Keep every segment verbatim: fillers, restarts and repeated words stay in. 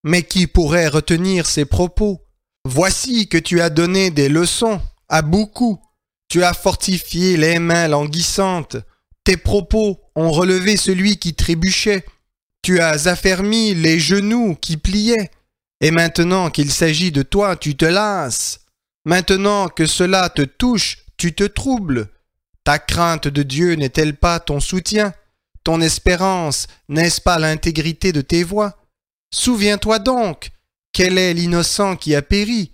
mais qui pourrait retenir ses propos? Voici que tu as donné des leçons à beaucoup. Tu as fortifié les mains languissantes. Tes propos ont relevé celui qui trébuchait. Tu as affermi les genoux qui pliaient. Et maintenant qu'il s'agit de toi, tu te lasses. Maintenant que cela te touche, tu te troubles. Ta crainte de Dieu n'est-elle pas ton soutien? Ton espérance, n'est-ce pas l'intégrité de tes voies? Souviens-toi donc, quel est l'innocent qui a péri?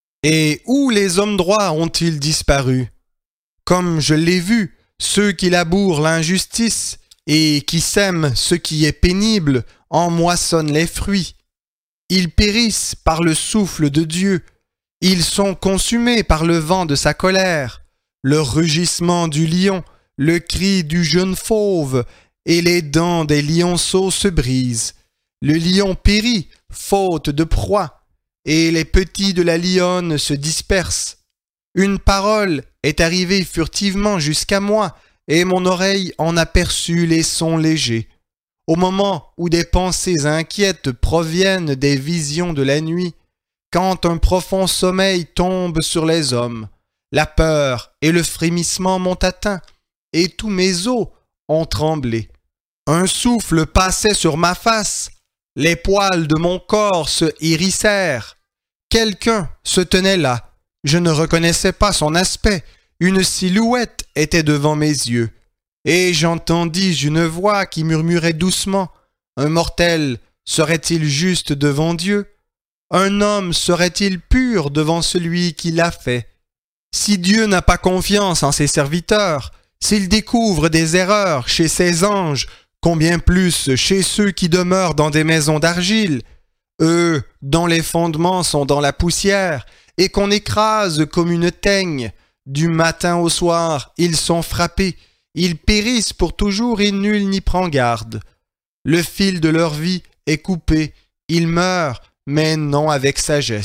Et où les hommes droits ont-ils disparu? Comme je l'ai vu, ceux qui labourent l'injustice et qui sèment ce qui est pénible en moissonnent les fruits. Ils périssent par le souffle de Dieu. Ils sont consumés par le vent de sa colère. Le rugissement du lion, le cri du jeune fauve et les dents des lionceaux se brisent. Le lion périt, faute de proie, et les petits de la lionne se dispersent. Une parole est arrivée furtivement jusqu'à moi, et mon oreille en aperçut les sons légers. Au moment où des pensées inquiètes proviennent des visions de la nuit, quand un profond sommeil tombe sur les hommes, la peur et le frémissement m'ont atteint, et tous mes os ont tremblé. Un souffle passait sur ma face, les poils de mon corps se hérissèrent. Quelqu'un se tenait là, je ne reconnaissais pas son aspect, une silhouette était devant mes yeux. Et j'entendis une voix qui murmurait doucement, « Un mortel serait-il juste devant Dieu? Un homme serait-il pur devant celui qui l'a fait? Si Dieu n'a pas confiance en ses serviteurs, s'il découvre des erreurs chez ses anges, combien plus chez ceux qui demeurent dans des maisons d'argile, eux dont les fondements sont dans la poussière et qu'on écrase comme une teigne, du matin au soir ils sont frappés, ils périssent pour toujours et nul n'y prend garde. Le fil de leur vie est coupé, ils meurent, mais non avec sagesse. »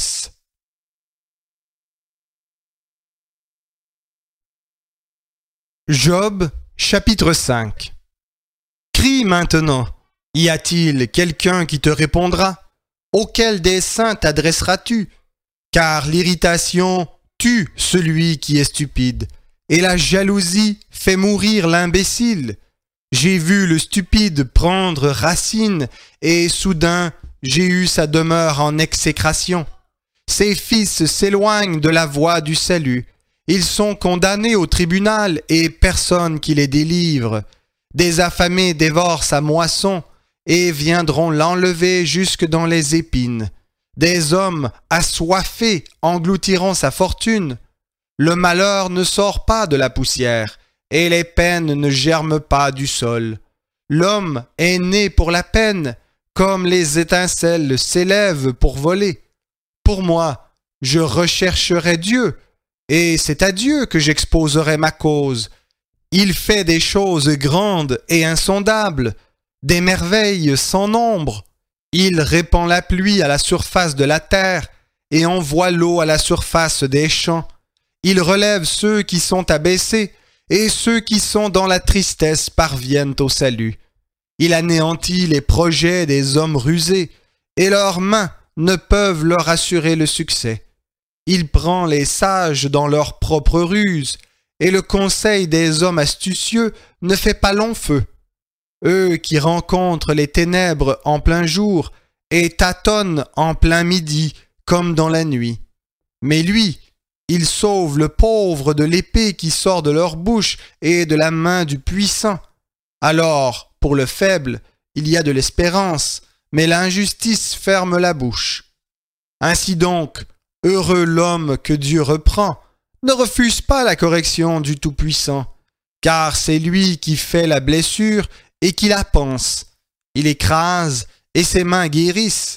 Job, chapitre cinq. Crie maintenant, y a-t-il quelqu'un qui te répondra? Auquel des saints t'adresseras-tu? Car l'irritation tue celui qui est stupide, et la jalousie fait mourir l'imbécile. J'ai vu le stupide prendre racine, et soudain j'ai eu sa demeure en exécration. Ses fils s'éloignent de la voie du salut. Ils sont condamnés au tribunal, et personne qui les délivre. Des affamés dévorent sa moisson, et viendront l'enlever jusque dans les épines. Des hommes assoiffés engloutiront sa fortune. Le malheur ne sort pas de la poussière, et les peines ne germent pas du sol. L'homme est né pour la peine, comme les étincelles s'élèvent pour voler. Pour moi, je rechercherai Dieu, et c'est à Dieu que j'exposerai ma cause. Il fait des choses grandes et insondables, des merveilles sans nombre. Il répand la pluie à la surface de la terre et envoie l'eau à la surface des champs. Il relève ceux qui sont abaissés et ceux qui sont dans la tristesse parviennent au salut. Il anéantit les projets des hommes rusés et leurs mains ne peuvent leur assurer le succès. Il prend les sages dans leurs propres ruses et le conseil des hommes astucieux ne fait pas long feu. Eux qui rencontrent les ténèbres en plein jour et tâtonnent en plein midi comme dans la nuit. Mais lui, il sauve le pauvre de l'épée qui sort de leur bouche et de la main du puissant. Alors, pour le faible, il y a de l'espérance, mais l'injustice ferme la bouche. Ainsi donc, heureux l'homme que Dieu reprend. Ne refuse pas la correction du Tout-Puissant, car c'est lui qui fait la blessure et qui la panse. Il écrase et ses mains guérissent.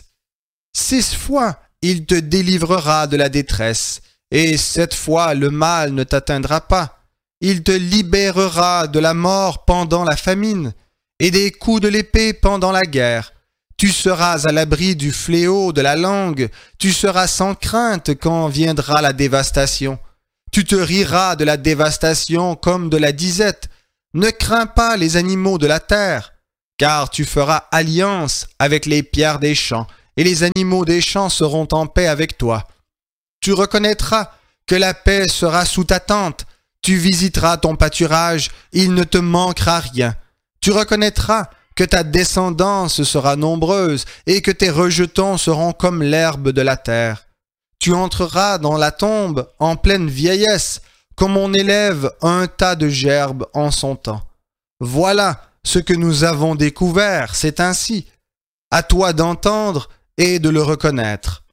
Six fois il te délivrera de la détresse, et sept fois le mal ne t'atteindra pas. Il te libérera de la mort pendant la famine, et des coups de l'épée pendant la guerre. Tu seras à l'abri du fléau de la langue, tu seras sans crainte quand viendra la dévastation. Tu te riras de la dévastation comme de la disette. Ne crains pas les animaux de la terre, car tu feras alliance avec les pierres des champs et les animaux des champs seront en paix avec toi. Tu reconnaîtras que la paix sera sous ta tente, tu visiteras ton pâturage, il ne te manquera rien. Tu reconnaîtras que ta descendance sera nombreuse et que tes rejetons seront comme l'herbe de la terre. Tu entreras dans la tombe en pleine vieillesse, comme on élève un tas de gerbes en son temps. Voilà ce que nous avons découvert, c'est ainsi. À toi d'entendre et de le reconnaître.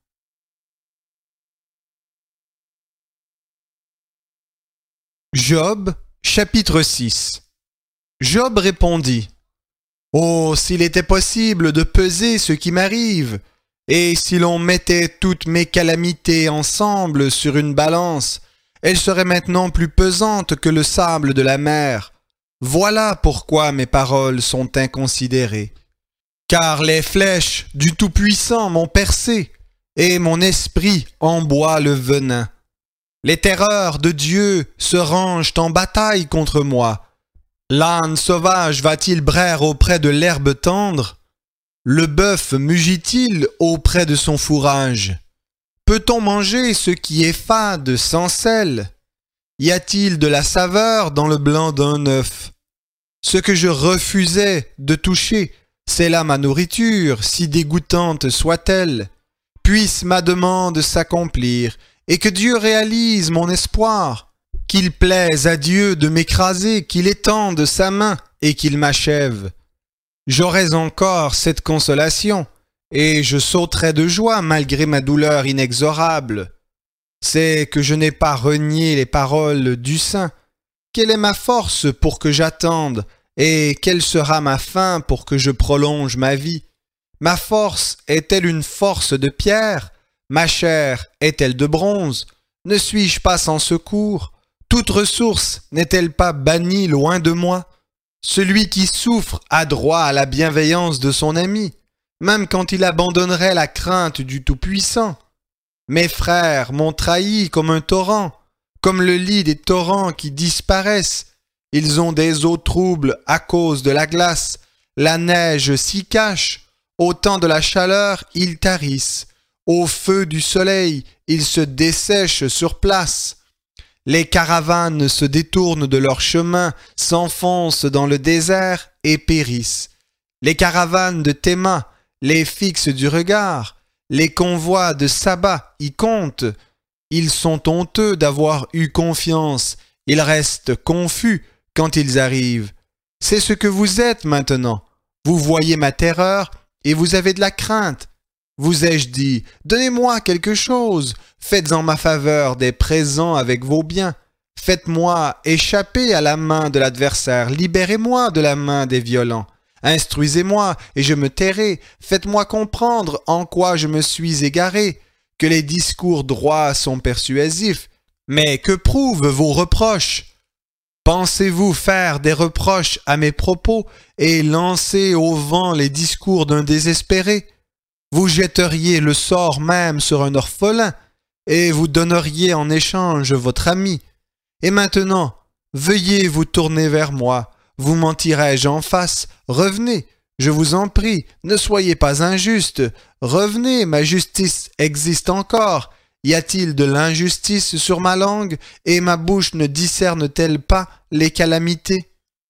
Job, chapitre six. Job répondit: Oh, s'il était possible de peser ce qui m'arrive, et si l'on mettait toutes mes calamités ensemble sur une balance, elles seraient maintenant plus pesantes que le sable de la mer. Voilà pourquoi mes paroles sont inconsidérées. Car les flèches du Tout-Puissant m'ont percé, et mon esprit en boit le venin. Les terreurs de Dieu se rangent en bataille contre moi. L'âne sauvage va-t-il braire auprès de l'herbe tendre? Le bœuf mugit-il auprès de son fourrage? Peut-on manger ce qui est fade sans sel? Y a-t-il de la saveur dans le blanc d'un œuf? Ce que je refusais de toucher, c'est là ma nourriture, si dégoûtante soit-elle. Puisse ma demande s'accomplir, et que Dieu réalise mon espoir. Qu'il plaise à Dieu de m'écraser, qu'il étende sa main et qu'il m'achève. J'aurais encore cette consolation, et je sauterais de joie malgré ma douleur inexorable. C'est que je n'ai pas renié les paroles du Saint. Quelle est ma force pour que j'attende, et quelle sera ma fin pour que je prolonge ma vie? Ma force est-elle une force de pierre? Ma chair est-elle de bronze? Ne suis-je pas sans secours? Toute ressource n'est-elle pas bannie loin de moi? Celui qui souffre a droit à la bienveillance de son ami, même quand il abandonnerait la crainte du Tout-Puissant. Mes frères m'ont trahi comme un torrent, comme le lit des torrents qui disparaissent. Ils ont des eaux troubles à cause de la glace. La neige s'y cache. Au temps de la chaleur, ils tarissent. Au feu du soleil, ils se dessèchent sur place. Les caravanes se détournent de leur chemin, s'enfoncent dans le désert et périssent. Les caravanes de Théma les fixent du regard. Les convois de Saba y comptent. Ils sont honteux d'avoir eu confiance. Ils restent confus quand ils arrivent. C'est ce que vous êtes maintenant. Vous voyez ma terreur et vous avez de la crainte. Vous ai-je dit, donnez-moi quelque chose, faites en ma faveur des présents avec vos biens, faites-moi échapper à la main de l'adversaire, libérez-moi de la main des violents, instruisez-moi et je me tairai, faites-moi comprendre en quoi je me suis égaré, que les discours droits sont persuasifs, mais que prouvent vos reproches? Pensez-vous faire des reproches à mes propos et lancer au vent les discours d'un désespéré? Vous jetteriez le sort même sur un orphelin, et vous donneriez en échange votre ami. Et maintenant, veuillez vous tourner vers moi, vous mentirai-je en face, revenez, je vous en prie, ne soyez pas injuste, revenez, ma justice existe encore. Y a-t-il de l'injustice sur ma langue, et ma bouche ne discerne-t-elle pas les calamités?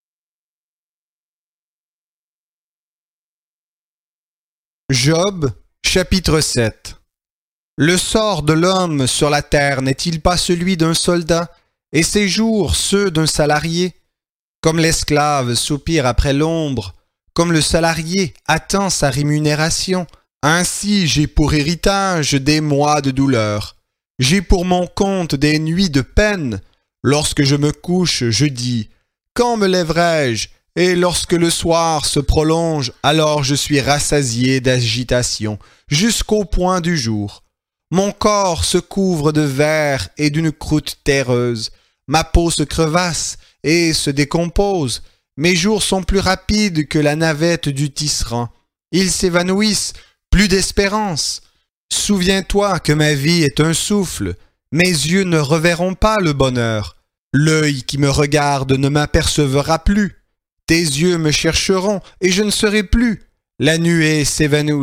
Job, chapitre sept. Le sort de l'homme sur la terre n'est-il pas celui d'un soldat, et ses jours ceux d'un salarié? Comme l'esclave soupire après l'ombre, comme le salarié attend sa rémunération, ainsi j'ai pour héritage des mois de douleur. J'ai pour mon compte des nuits de peine. Lorsque je me couche, je dis, quand me lèverai-je? Et lorsque le soir se prolonge, alors je suis rassasié d'agitation, jusqu'au point du jour. Mon corps se couvre de verre et d'une croûte terreuse. Ma peau se crevasse et se décompose. Mes jours sont plus rapides que la navette du tisserand. Ils s'évanouissent, plus d'espérance. Souviens-toi que ma vie est un souffle. Mes yeux ne reverront pas le bonheur. L'œil qui me regarde ne m'apercevra plus. Tes yeux me chercheront, et je ne serai plus. La nuée s'évanouit,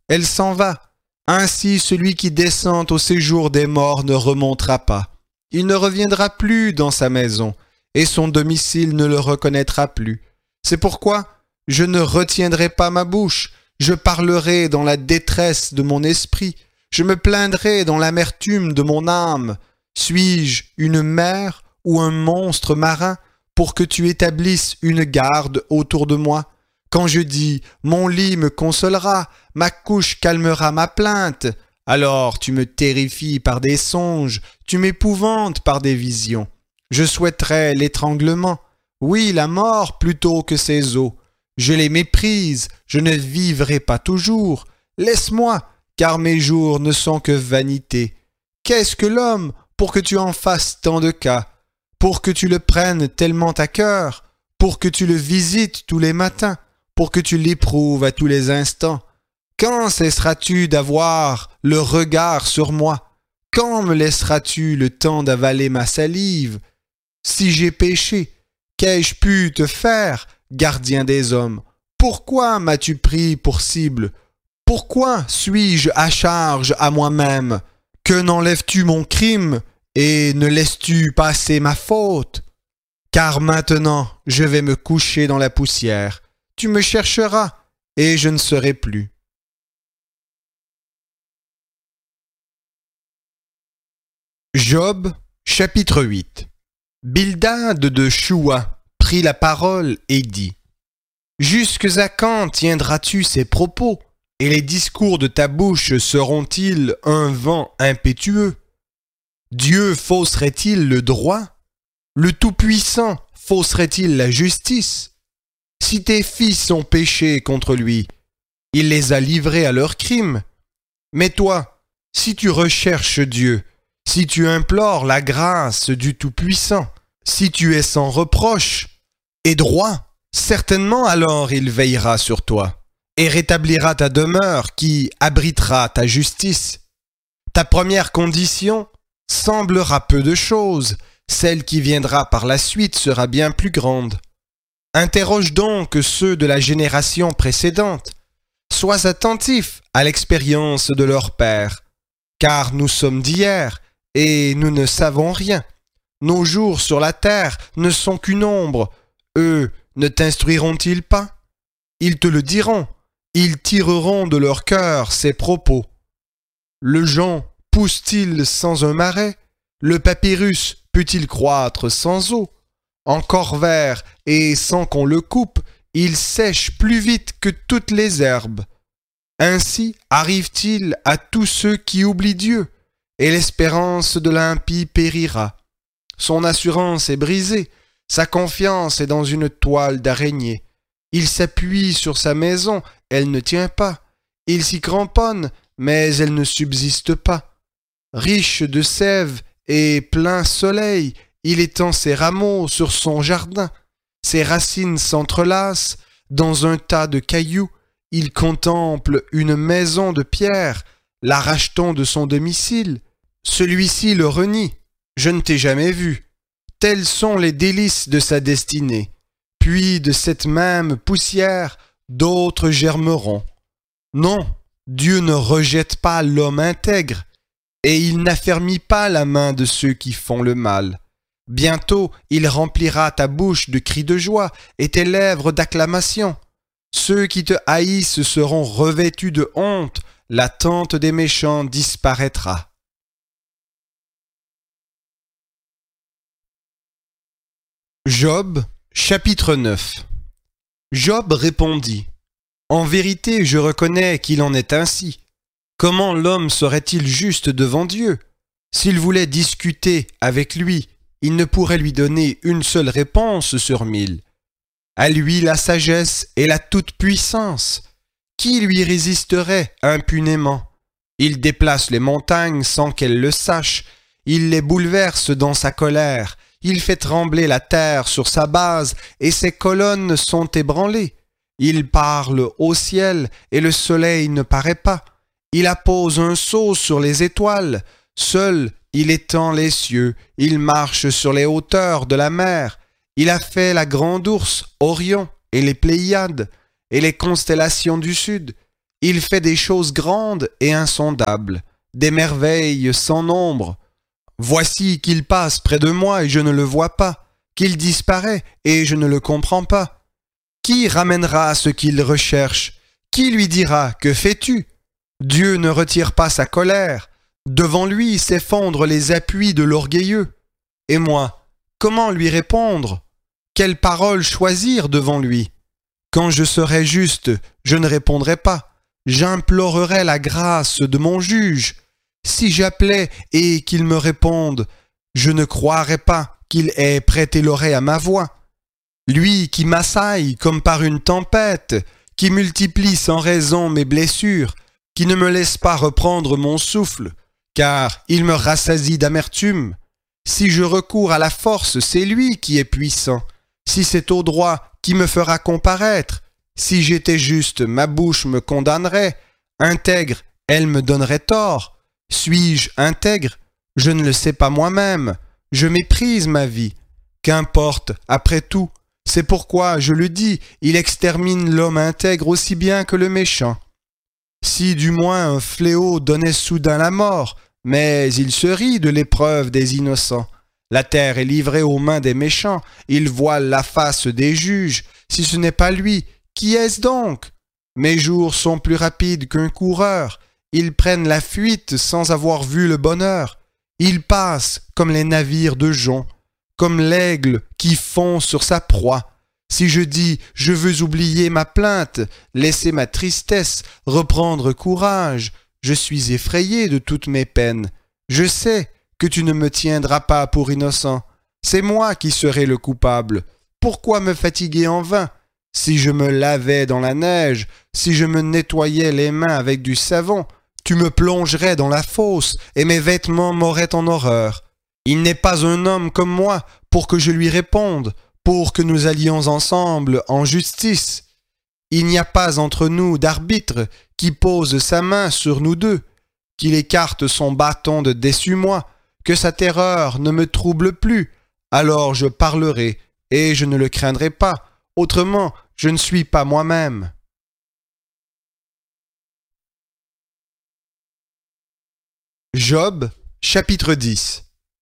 elle s'en va. Ainsi celui qui descend au séjour des morts ne remontera pas. Il ne reviendra plus dans sa maison, et son domicile ne le reconnaîtra plus. C'est pourquoi je ne retiendrai pas ma bouche, je parlerai dans la détresse de mon esprit, je me plaindrai dans l'amertume de mon âme. Suis-je une mer ou un monstre marin pour que tu établisses une garde autour de moi? Quand je dis « mon lit me consolera, ma couche calmera ma plainte », alors tu me terrifies par des songes, tu m'épouvantes par des visions. Je souhaiterais l'étranglement, oui la mort plutôt que ces eaux. Je les méprise, je ne vivrai pas toujours. Laisse-moi, car mes jours ne sont que vanité. Qu'est-ce que l'homme pour que tu en fasses tant de cas, pour que tu le prennes tellement à cœur, pour que tu le visites tous les matins, pour que tu l'éprouves à tous les instants? Quand cesseras-tu d'avoir le regard sur moi? Quand me laisseras-tu le temps d'avaler ma salive? Si j'ai péché, qu'ai-je pu te faire, gardien des hommes? Pourquoi m'as-tu pris pour cible? Pourquoi suis-je à charge à moi-même? Que n'enlèves-tu mon crime et ne laisses-tu passer ma faute? Car maintenant je vais me coucher dans la poussière. Tu me chercheras et je ne serai plus. Job, chapitre huit. Bildad de Choua prit la parole et dit: Jusques à quand tiendras-tu ces propos, et les discours de ta bouche seront-ils un vent impétueux? Dieu fausserait-il le droit? Le Tout-Puissant fausserait-il la justice? Si tes fils ont péché contre lui, il les a livrés à leurs crimes. Mais toi, si tu recherches Dieu, si tu implores la grâce du Tout-Puissant, si tu es sans reproche et droit, certainement alors il veillera sur toi et rétablira ta demeure qui abritera ta justice. Ta première condition semblera peu de choses, celle qui viendra par la suite sera bien plus grande. Interroge donc ceux de la génération précédente. Sois attentif à l'expérience de leur père, car nous sommes d'hier et nous ne savons rien. Nos jours sur la terre ne sont qu'une ombre. Eux ne t'instruiront-ils pas? Ils te le diront. Ils tireront de leur cœur ces propos. Le jonc pousse-t-il sans un marais? Le papyrus peut-il croître sans eau? Encore vert et sans qu'on le coupe, il sèche plus vite que toutes les herbes. Ainsi arrive-t-il à tous ceux qui oublient Dieu, et l'espérance de l'impie périra. Son assurance est brisée, sa confiance est dans une toile d'araignée. Il s'appuie sur sa maison, elle ne tient pas. Il s'y cramponne, mais elle ne subsiste pas. Riche de sève et plein soleil, il étend ses rameaux sur son jardin. Ses racines s'entrelacent dans un tas de cailloux. Il contemple une maison de pierre, la rachetant de son domicile. Celui-ci le renie. Je ne t'ai jamais vu. Tels sont les délices de sa destinée. Puis de cette même poussière, d'autres germeront. Non, Dieu ne rejette pas l'homme intègre, et il n'affermit pas la main de ceux qui font le mal. Bientôt, il remplira ta bouche de cris de joie et tes lèvres d'acclamations. Ceux qui te haïssent seront revêtus de honte, la tente des méchants disparaîtra. Job, chapitre neuf. Job répondit: En vérité, je reconnais qu'il en est ainsi. Comment l'homme serait-il juste devant Dieu? S'il voulait discuter avec lui, il ne pourrait lui donner une seule réponse sur mille. À lui la sagesse et la toute-puissance. Qui lui résisterait impunément? Il déplace les montagnes sans qu'elles le sachent. Il les bouleverse dans sa colère. Il fait trembler la terre sur sa base et ses colonnes sont ébranlées. Il parle au ciel et le soleil ne paraît pas. Il appose un sceau sur les étoiles. Seul, il étend les cieux. Il marche sur les hauteurs de la mer. Il a fait la grande ours, Orion, et les Pléiades, et les constellations du sud. Il fait des choses grandes et insondables, des merveilles sans nombre. Voici qu'il passe près de moi et je ne le vois pas, qu'il disparaît et je ne le comprends pas. Qui ramènera ce qu'il recherche? Qui lui dira « Que fais-tu » Dieu ne retire pas sa colère. Devant lui s'effondrent les appuis de l'orgueilleux. Et moi, comment lui répondre? Quelle parole choisir devant lui? Quand je serai juste, je ne répondrai pas. J'implorerai la grâce de mon juge. Si j'appelais et qu'il me réponde, je ne croirais pas qu'il ait prêté l'oreille à ma voix. Lui qui m'assaille comme par une tempête, qui multiplie sans raison mes blessures, qui ne me laisse pas reprendre mon souffle, car il me rassasie d'amertume. Si je recours à la force, c'est lui qui est puissant. Si c'est au droit qui me fera comparaître, si j'étais juste, ma bouche me condamnerait. Intègre, elle me donnerait tort. Suis-je intègre? Je ne le sais pas moi-même. Je méprise ma vie. Qu'importe, après tout. C'est pourquoi, je le dis, il extermine l'homme intègre aussi bien que le méchant. Si du moins un fléau donnait soudain la mort, mais il se rit de l'épreuve des innocents. La terre est livrée aux mains des méchants, il voile la face des juges. Si ce n'est pas lui, qui est-ce donc? Mes jours sont plus rapides qu'un coureur, ils prennent la fuite sans avoir vu le bonheur. Ils passent comme les navires de jonc, comme l'aigle qui fond sur sa proie. Si je dis « je veux oublier ma plainte, laisser ma tristesse, reprendre courage », je suis effrayé de toutes mes peines. Je sais que tu ne me tiendras pas pour innocent. C'est moi qui serai le coupable. Pourquoi me fatiguer en vain? Si je me lavais dans la neige, si je me nettoyais les mains avec du savon, tu me plongerais dans la fosse et mes vêtements m'auraient en horreur. Il n'est pas un homme comme moi pour que je lui réponde, pour que nous allions ensemble en justice. Il n'y a pas entre nous d'arbitre qui pose sa main sur nous deux, qu'il écarte son bâton de dessus-moi, que sa terreur ne me trouble plus. Alors je parlerai, et je ne le craindrai pas, autrement je ne suis pas moi-même. Job, chapitre dix.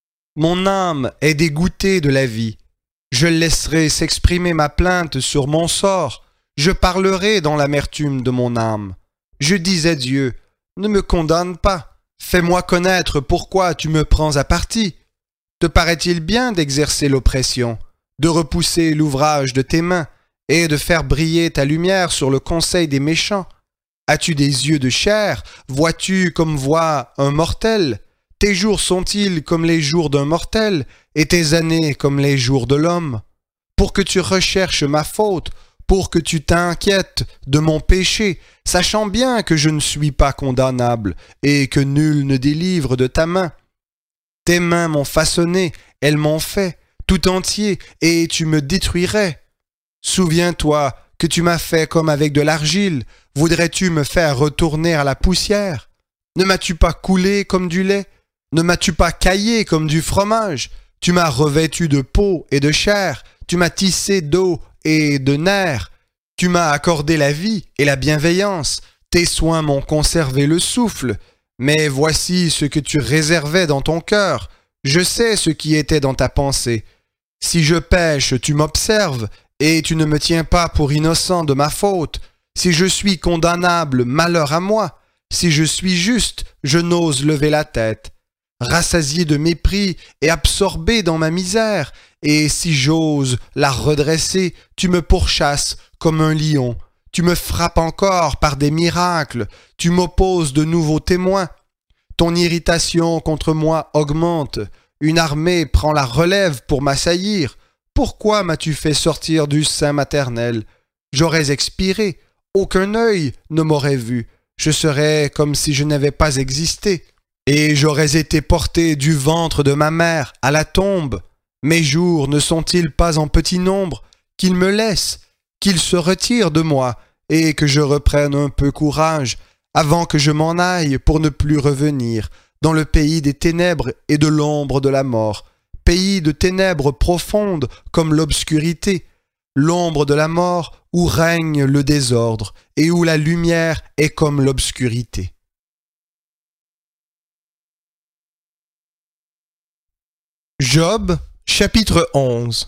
Mon âme est dégoûtée de la vie. Je laisserai s'exprimer ma plainte sur mon sort. Je parlerai dans l'amertume de mon âme. Je dis à Dieu, ne me condamne pas. Fais-moi connaître pourquoi tu me prends à partie. Te paraît-il bien d'exercer l'oppression, de repousser l'ouvrage de tes mains et de faire briller ta lumière sur le conseil des méchants? As-tu des yeux de chair? Vois-tu comme voit un mortel? Tes jours sont-ils comme les jours d'un mortel, et tes années comme les jours de l'homme? Pour que tu recherches ma faute, pour que tu t'inquiètes de mon péché, sachant bien que je ne suis pas condamnable, et que nul ne délivre de ta main. Tes mains m'ont façonné, elles m'ont fait, tout entier, et tu me détruirais. Souviens-toi que tu m'as fait comme avec de l'argile, voudrais-tu me faire retourner à la poussière? Ne m'as-tu pas coulé comme du lait? Ne m'as-tu pas caillé comme du fromage? Tu m'as revêtu de peau et de chair, tu m'as tissé d'eau et de nerfs, tu m'as accordé la vie et la bienveillance, tes soins m'ont conservé le souffle, mais voici ce que tu réservais dans ton cœur, je sais ce qui était dans ta pensée. Si je pêche, tu m'observes, et tu ne me tiens pas pour innocent de ma faute. Si je suis condamnable, malheur à moi. Si je suis juste, je n'ose lever la tête. Rassasié de mépris et absorbé dans ma misère, et si j'ose la redresser, tu me pourchasses comme un lion. Tu me frappes encore par des miracles, tu m'opposes de nouveaux témoins. Ton irritation contre moi augmente, une armée prend la relève pour m'assaillir. Pourquoi m'as-tu fait sortir du sein maternel? J'aurais expiré, aucun œil ne m'aurait vu, je serais comme si je n'avais pas existé. Et j'aurais été porté du ventre de ma mère à la tombe. Mes jours ne sont-ils pas en petit nombre? Qu'il me laisse, qu'il se retire de moi, et que je reprenne un peu courage, avant que je m'en aille pour ne plus revenir, dans le pays des ténèbres et de l'ombre de la mort, pays de ténèbres profondes comme l'obscurité. l'ombre de la mort où règne le désordre et où la lumière est comme l'obscurité. Job, chapitre onze.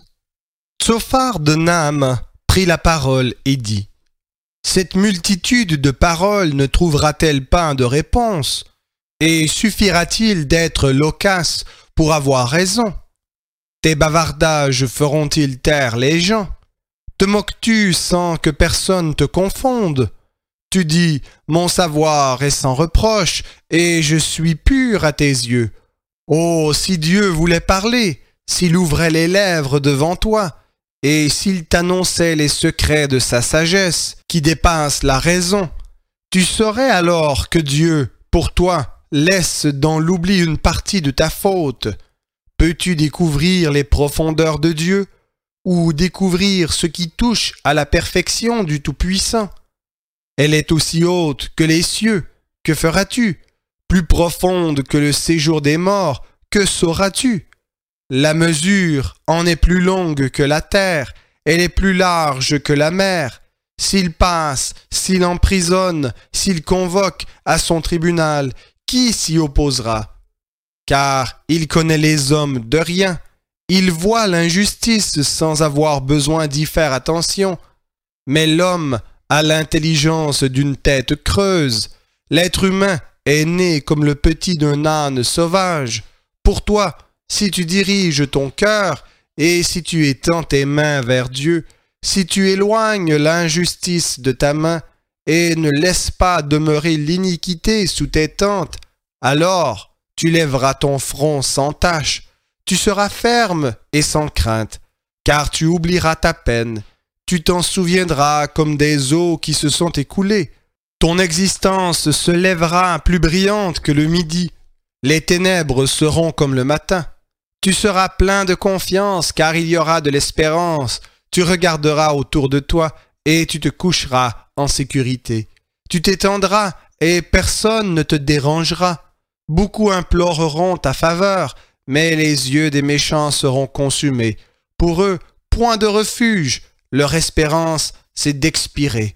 Tsophar de Naama prit la parole et dit : Cette multitude de paroles ne trouvera-t-elle pas de réponse ? Et suffira-t-il d'être loquace pour avoir raison ? Tes bavardages feront-ils taire les gens ? Te moques-tu sans que personne te confonde ? Tu dis : Mon savoir est sans reproche, et je suis pur à tes yeux. Oh, si Dieu voulait parler, s'il ouvrait les lèvres devant toi, et s'il t'annonçait les secrets de sa sagesse, qui dépassent la raison, tu saurais alors que Dieu, pour toi, laisse dans l'oubli une partie de ta faute. Peux-tu découvrir les profondeurs de Dieu, ou découvrir ce qui touche à la perfection du Tout-Puissant ? Elle est aussi haute que les cieux, que feras-tu ? Plus profonde que le séjour des morts, que sauras-tu ? La mesure en est plus longue que la terre, elle est plus large que la mer. S'il passe, s'il emprisonne, s'il convoque à son tribunal, qui s'y opposera ? Car il connaît les hommes de rien, il voit l'injustice sans avoir besoin d'y faire attention. Mais l'homme a l'intelligence d'une tête creuse, l'être humain est né comme le petit d'un âne sauvage. Pour toi, si tu diriges ton cœur, et si tu étends tes mains vers Dieu, si tu éloignes l'injustice de ta main, et ne laisses pas demeurer l'iniquité sous tes tentes, alors tu lèveras ton front sans tache, tu seras ferme et sans crainte, car tu oublieras ta peine, tu t'en souviendras comme des eaux qui se sont écoulées. Ton existence se lèvera plus brillante que le midi. Les ténèbres seront comme le matin. Tu seras plein de confiance car il y aura de l'espérance. Tu regarderas autour de toi et tu te coucheras en sécurité. Tu t'étendras et personne ne te dérangera. Beaucoup imploreront ta faveur, mais les yeux des méchants seront consumés. Pour eux, point de refuge. Leur espérance, c'est d'expirer.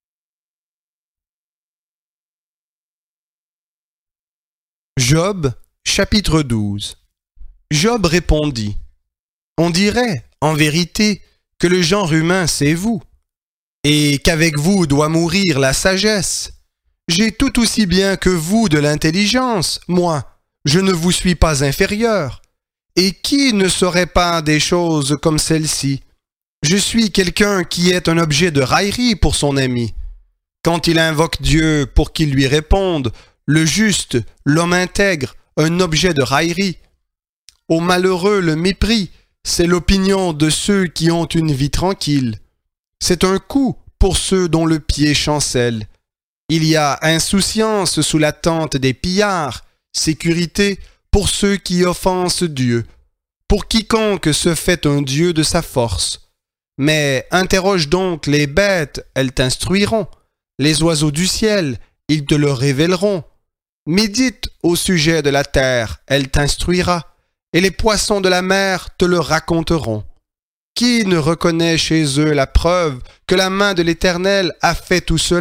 Job, chapitre douze. Job répondit : On dirait, en vérité, que le genre humain c'est vous, et qu'avec vous doit mourir la sagesse. J'ai tout aussi bien que vous de l'intelligence, moi, je ne vous suis pas inférieur. Et qui ne saurait pas des choses comme celle-ci ? Je suis quelqu'un qui est un objet de raillerie pour son ami. Quand il invoque Dieu pour qu'il lui réponde, le juste, l'homme intègre, un objet de raillerie. Au malheureux, le mépris, c'est l'opinion de ceux qui ont une vie tranquille. C'est un coup pour ceux dont le pied chancelle. Il y a insouciance sous la tente des pillards, sécurité pour ceux qui offensent Dieu. Pour quiconque se fait un Dieu de sa force. Mais interroge donc les bêtes, elles t'instruiront. Les oiseaux du ciel, ils te le révéleront. Médite au sujet de la terre, elle t'instruira, et les poissons de la mer te le raconteront. Qui ne reconnaît chez eux la preuve que la main de l'Éternel a fait tout cela ?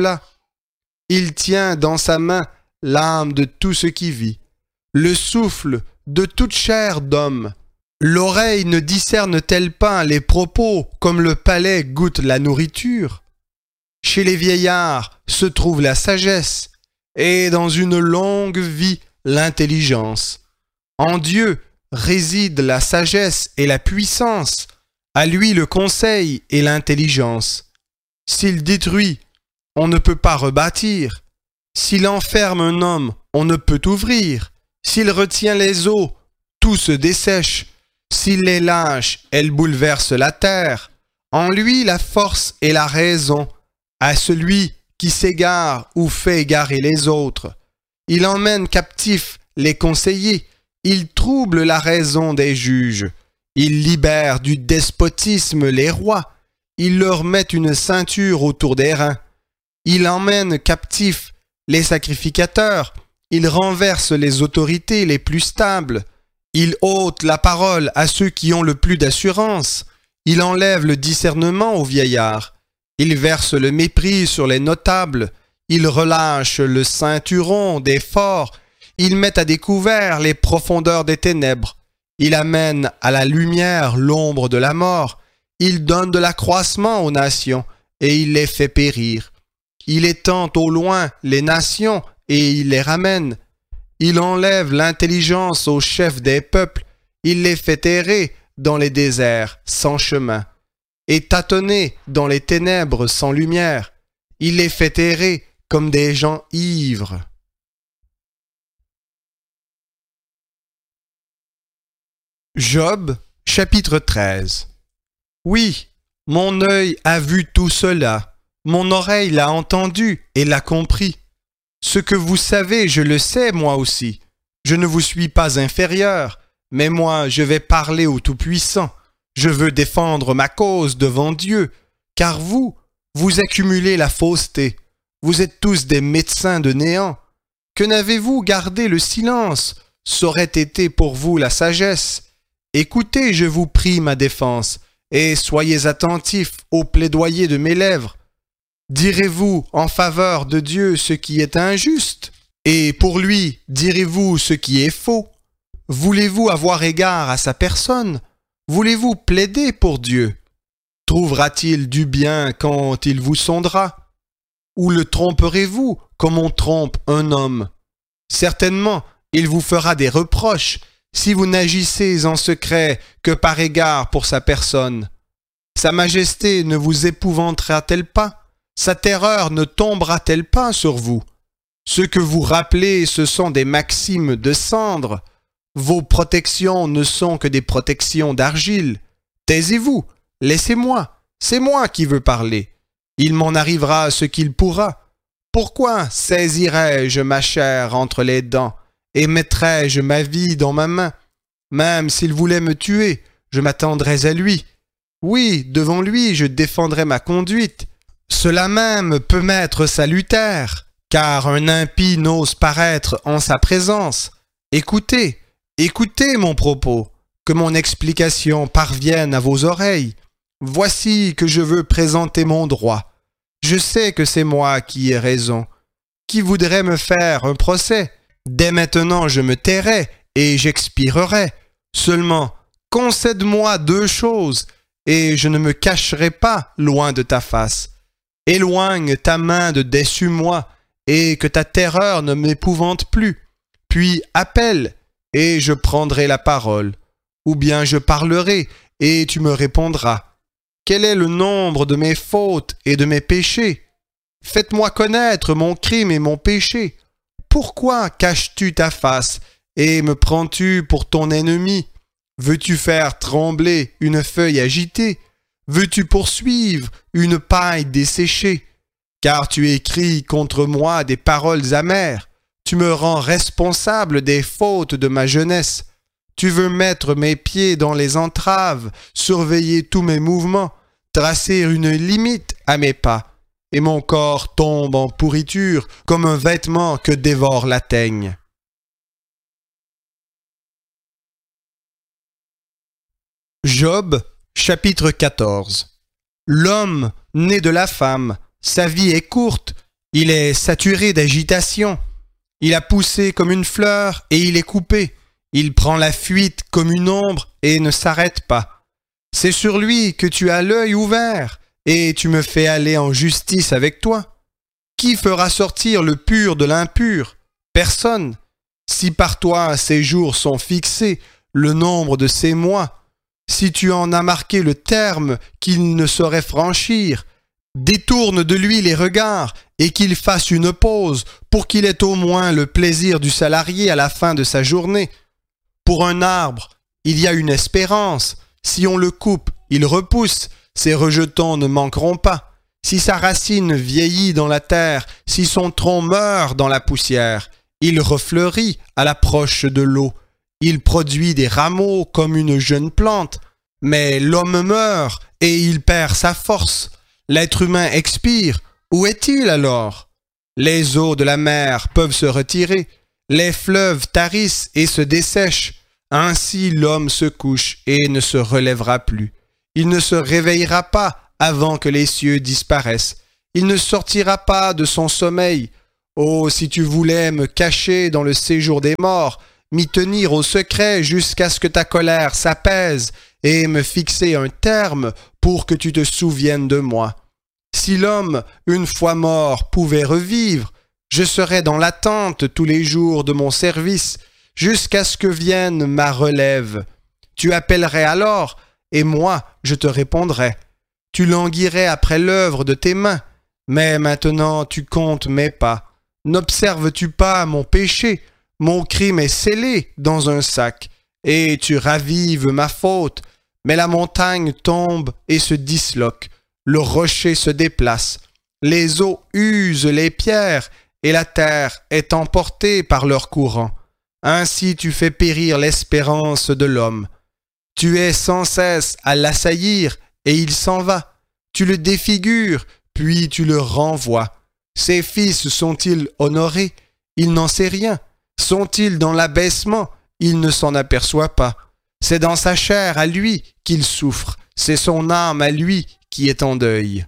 Il tient dans sa main l'âme de tout ce qui vit, le souffle de toute chair d'homme. L'oreille ne discerne-t-elle pas les propos comme le palais goûte la nourriture ? Chez les vieillards se trouve la sagesse, et dans une longue vie l'intelligence. En Dieu réside la sagesse et la puissance, à lui le conseil et l'intelligence. S'il détruit, on ne peut pas rebâtir. S'il enferme un homme, on ne peut ouvrir. S'il retient les eaux, tout se dessèche. S'il les lâche, elles bouleversent la terre. En lui la force et la raison, à celui qui s'égare ou fait égarer les autres. Il emmène captifs les conseillers, il trouble la raison des juges, il libère du despotisme les rois, il leur met une ceinture autour des reins, il emmène captifs les sacrificateurs, il renverse les autorités les plus stables, il ôte la parole à ceux qui ont le plus d'assurance, Il enlève le discernement aux vieillards. Il verse le mépris sur les notables. Il relâche le ceinturon des forts. Il met à découvert les profondeurs des ténèbres. Il amène à la lumière l'ombre de la mort. Il donne de l'accroissement aux nations et il les fait périr. Il étend au loin les nations et il les ramène. Il enlève l'intelligence aux chefs des peuples. Il les fait errer dans les déserts sans chemin et tâtonner dans les ténèbres sans lumière. Il les fait errer comme des gens ivres. Job, chapitre treize. Oui, mon œil a vu tout cela, mon oreille l'a entendu et l'a compris. Ce que vous savez, je le sais moi aussi. Je ne vous suis pas inférieur, mais moi je vais parler au Tout-Puissant. Je veux défendre ma cause devant Dieu, car vous, vous accumulez la fausseté. Vous êtes tous des médecins de néant. Que n'avez-vous gardé le silence? C'aurait été pour vous la sagesse. Écoutez, je vous prie, ma défense, et soyez attentifs au plaidoyer de mes lèvres. Direz-vous en faveur de Dieu ce qui est injuste, et pour lui direz-vous ce qui est faux? Voulez-vous avoir égard à sa personne? Voulez-vous plaider pour Dieu? Trouvera-t-il du bien quand il vous sondera? Ou le tromperez-vous comme on trompe un homme? Certainement, il vous fera des reproches si vous n'agissez en secret que par égard pour sa personne. Sa majesté ne vous épouvantera-t-elle pas? Sa terreur ne tombera-t-elle pas sur vous? Ce que vous rappelez, ce sont des maximes de cendre. Vos protections ne sont que des protections d'argile. Taisez-vous, laissez-moi, c'est moi qui veux parler. Il m'en arrivera ce qu'il pourra. Pourquoi saisirais-je ma chair entre les dents et mettrais-je ma vie dans ma main? Même s'il voulait me tuer, je m'attendrais à lui. Oui, devant lui, je défendrais ma conduite. Cela même peut m'être salutaire, car un impie n'ose paraître en sa présence. Écoutez, écoutez mon propos, que mon explication parvienne à vos oreilles. Voici que je veux présenter mon droit. Je sais que c'est moi qui ai raison. Qui voudrait me faire un procès? Dès maintenant je me tairai et j'expirerai. Seulement, concède-moi deux choses, et je ne me cacherai pas loin de ta face. Éloigne ta main de dessus moi, et que ta terreur ne m'épouvante plus. Puis appelle, et je prendrai la parole. Ou bien je parlerai, et tu me répondras. Quel est le nombre de mes fautes et de mes péchés? Faites-moi connaître mon crime et mon péché. Pourquoi caches-tu ta face et me prends-tu pour ton ennemi? Veux-tu faire trembler une feuille agitée? Veux-tu poursuivre une paille desséchée? Car tu écris contre moi des paroles amères. Tu me rends responsable des fautes de ma jeunesse. Tu veux mettre mes pieds dans les entraves, surveiller tous mes mouvements, tracer une limite à mes pas, et mon corps tombe en pourriture comme un vêtement que dévore la teigne. Job, chapitre quatorze. L'homme né de la femme, sa vie est courte, il est saturé d'agitation. Il a poussé comme une fleur et il est coupé. Il prend la fuite comme une ombre et ne s'arrête pas. C'est sur lui que tu as l'œil ouvert et tu me fais aller en justice avec toi. Qui fera sortir le pur de l'impur? Personne. Si par toi ses jours sont fixés, le nombre de ses mois, si tu en as marqué le terme qu'il ne saurait franchir, détourne de lui les regards et qu'il fasse une pause pour qu'il ait au moins le plaisir du salarié à la fin de sa journée. Pour un arbre, il y a une espérance. Si on le coupe, il repousse. Ses rejetons ne manqueront pas. Si sa racine vieillit dans la terre, si son tronc meurt dans la poussière, il refleurit à l'approche de l'eau. Il produit des rameaux comme une jeune plante. Mais l'homme meurt et il perd sa force. L'être humain expire. Où est-il alors? Les eaux de la mer peuvent se retirer. Les fleuves tarissent et se dessèchent. Ainsi l'homme se couche et ne se relèvera plus. Il ne se réveillera pas avant que les cieux disparaissent. Il ne sortira pas de son sommeil. Oh, si tu voulais me cacher dans le séjour des morts, m'y tenir au secret jusqu'à ce que ta colère s'apaise et me fixer un terme pour que tu te souviennes de moi. Si l'homme, une fois mort, pouvait revivre, je serais dans l'attente tous les jours de mon service, jusqu'à ce que vienne ma relève. Tu appellerais alors, et moi je te répondrais. Tu languirais après l'œuvre de tes mains, mais maintenant tu comptes mes pas. N'observes-tu pas mon péché? Mon crime est scellé dans un sac, et tu ravives ma faute. Mais la montagne tombe et se disloque, le rocher se déplace, les eaux usent les pierres, et la terre est emportée par leur courant. Ainsi tu fais périr l'espérance de l'homme. Tu es sans cesse à l'assaillir, et il s'en va. Tu le défigures, puis tu le renvoies. Ses fils sont-ils honorés? Il n'en sait rien. Sont-ils dans l'abaissement? Il ne s'en aperçoit pas. C'est dans sa chair à lui qu'il souffre. C'est son âme à lui qui est en deuil.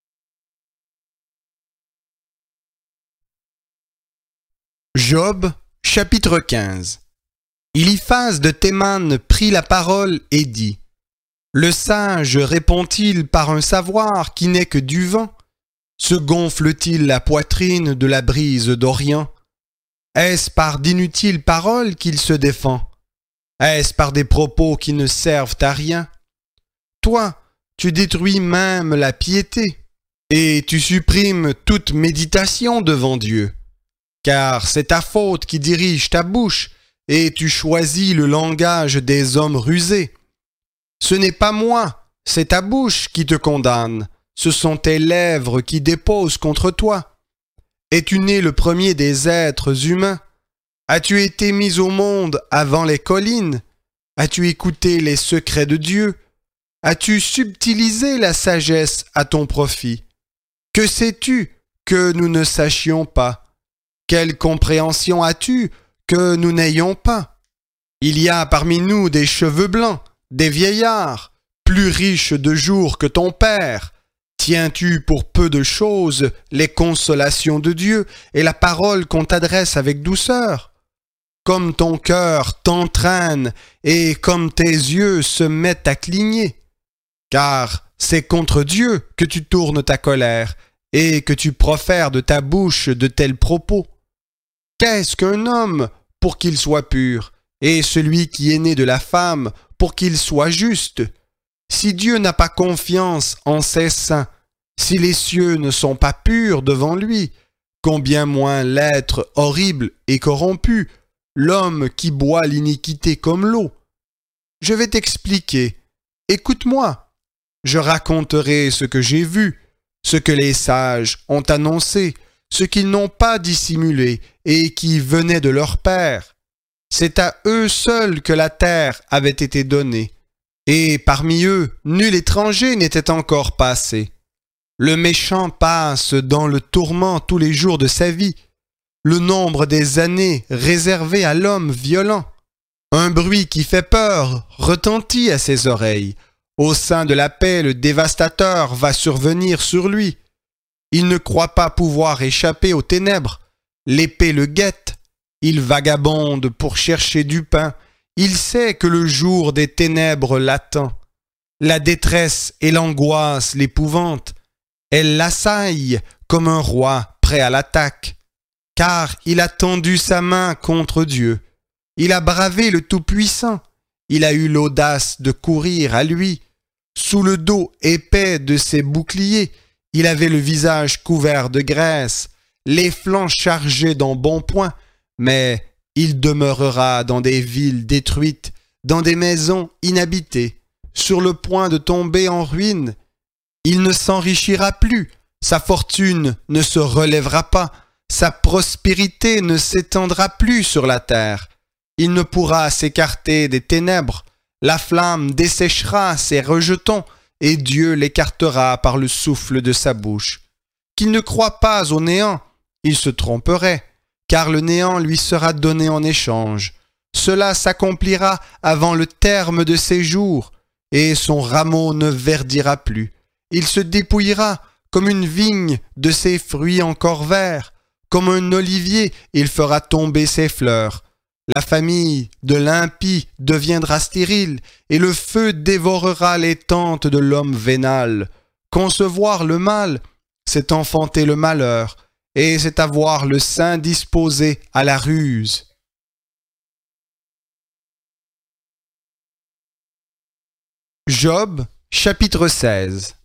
Job, chapitre quinze. Eliphaz de Théman prit la parole et dit: Le sage répond-il par un savoir qui n'est que du vent? Se gonfle-t-il la poitrine de la brise d'Orient? Est-ce par d'inutiles paroles qu'il se défend? Est-ce par des propos qui ne servent à rien? Toi, tu détruis même la piété, et tu supprimes toute méditation devant Dieu. Car c'est ta faute qui dirige ta bouche, et tu choisis le langage des hommes rusés. Ce n'est pas moi, c'est ta bouche qui te condamne, ce sont tes lèvres qui déposent contre toi. Es-tu né le premier des êtres humains? As-tu été mis au monde avant les collines? As-tu écouté les secrets de Dieu? As-tu subtilisé la sagesse à ton profit? Que sais-tu que nous ne sachions pas? Quelle compréhension as-tu que nous n'ayons pas? Il y a parmi nous des cheveux blancs, des vieillards, plus riches de jours que ton père. Tiens-tu pour peu de choses les consolations de Dieu et la parole qu'on t'adresse avec douceur? Comme ton cœur t'entraîne et comme tes yeux se mettent à cligner. Car c'est contre Dieu que tu tournes ta colère et que tu profères de ta bouche de tels propos. Qu'est-ce qu'un homme pour qu'il soit pur, et celui qui est né de la femme pour qu'il soit juste? Si Dieu n'a pas confiance en ses saints, si les cieux ne sont pas purs devant lui, combien moins l'être horrible et corrompu, l'homme qui boit l'iniquité comme l'eau? Je vais t'expliquer. Écoute-moi. Je raconterai ce que j'ai vu, ce que les sages ont annoncé, ce qu'ils n'ont pas dissimulé et qui venait de leur père. C'est à eux seuls que la terre avait été donnée, et parmi eux, nul étranger n'était encore passé. Le méchant passe dans le tourment tous les jours de sa vie, le nombre des années réservées à l'homme violent. Un bruit qui fait peur retentit à ses oreilles. Au sein de la paix, le dévastateur va survenir sur lui. Il ne croit pas pouvoir échapper aux ténèbres. L'épée le guette. Il vagabonde pour chercher du pain. Il sait que le jour des ténèbres l'attend. La détresse et l'angoisse l'épouvantent. Elle l'assaille comme un roi prêt à l'attaque. Car il a tendu sa main contre Dieu. Il a bravé le Tout-Puissant. Il a eu l'audace de courir à lui. Sous le dos épais de ses boucliers, il avait le visage couvert de graisse, les flancs chargés d'embonpoint, mais il demeurera dans des villes détruites, dans des maisons inhabitées, sur le point de tomber en ruine. Il ne s'enrichira plus, sa fortune ne se relèvera pas, sa prospérité ne s'étendra plus sur la terre. Il ne pourra s'écarter des ténèbres, la flamme desséchera ses rejetons, et Dieu l'écartera par le souffle de sa bouche. Qu'il ne croit pas au néant, il se tromperait, car le néant lui sera donné en échange. Cela s'accomplira avant le terme de ses jours. et son rameau ne verdira plus. Il se dépouillera comme une vigne de ses fruits encore verts, comme un olivier, il fera tomber ses fleurs. La famille de l'impie deviendra stérile, et le feu dévorera les tentes de l'homme vénal. Concevoir le mal, c'est enfanter le malheur, et c'est avoir le sein disposé à la ruse. Job, chapitre seize.